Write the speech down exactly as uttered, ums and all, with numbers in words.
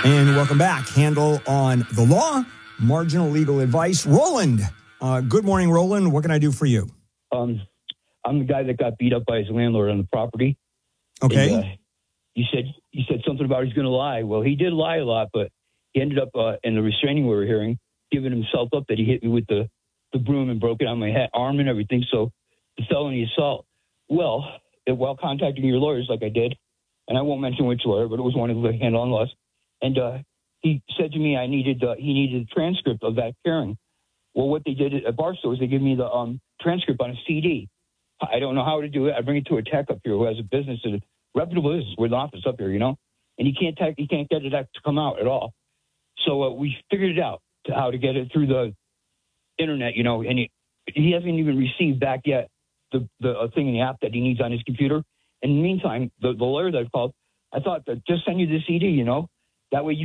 And welcome back. Handle on the law, marginal legal advice. Roland. Uh, good morning, Roland. What can I do for you? Um, I'm the guy that got beat up by his landlord on the property. Okay. And, uh, you said you said something about he's going to lie. Well, he did lie a lot, but he ended up uh, in the restraining order hearing, giving himself up that he hit me with the, the broom and broke it on my head, arm and everything. So the felony assault. Well, it, while contacting your lawyers like I did, and I won't mention which lawyer, but it was one of the handle on laws, and uh, he said to me I needed uh, he needed a transcript of that hearing. Well, what they did at Barstow is they give me the um, transcript on a C D. I don't know how to do it. I bring it to a tech up here who has a business, a reputable business with an office up here, you know, and he can't tech, he can't get it to come out at all. So uh, we figured it out to how to get it through the internet, you know, and he, he hasn't even received back yet the the uh, thing in the app that he needs on his computer. In the meantime, the, the lawyer that I called, I thought that just send you the C D, you know, that way you